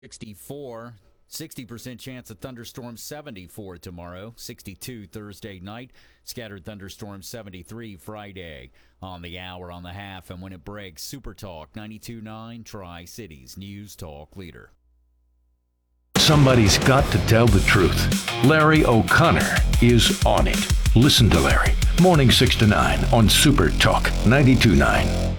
64, 60% chance of thunderstorms, 74 tomorrow, 62 Thursday night, scattered thunderstorms, 73 Friday. On the hour, on the half, and when it breaks, Super Talk 92.9 Tri-Cities News Talk Leader. Somebody's got to tell the truth. Larry O'Connor is on it. Listen to Larry. Morning 6 to 9 on Super Talk 92.9.